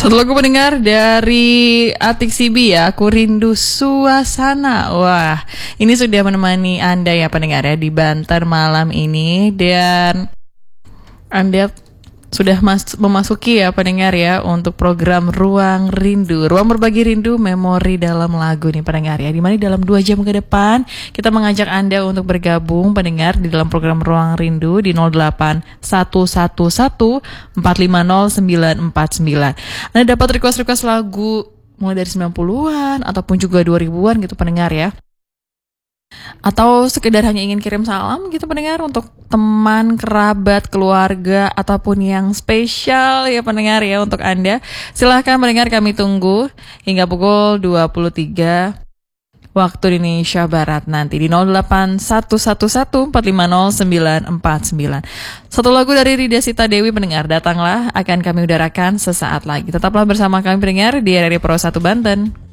Satu lagu pendengar dari Atik Sibi ya, Aku Rindu Suasana. Wah, ini sudah menemani Anda ya pendengar ya di Banter malam ini. Dan Anda sudah memasuki ya pendengar ya untuk program Ruang Rindu, ruang berbagi rindu, memori dalam lagu nih pendengar ya. Dimana dalam 2 jam ke depan kita mengajak Anda untuk bergabung pendengar di dalam program Ruang Rindu di 08111 450 949. Anda dapat request lagu mulai dari 90-an ataupun juga 2000-an gitu pendengar ya. Atau sekedar hanya ingin kirim salam gitu pendengar untuk teman, kerabat, keluarga ataupun yang spesial ya pendengar ya untuk Anda. Silahkan pendengar, kami tunggu hingga pukul 23 waktu Indonesia Barat nanti di 08111 450 949. Satu lagu dari Rida Sita Dewi pendengar, Datanglah, akan kami udarakan sesaat lagi. Tetaplah bersama kami pendengar di RRI Pro 1 Banten.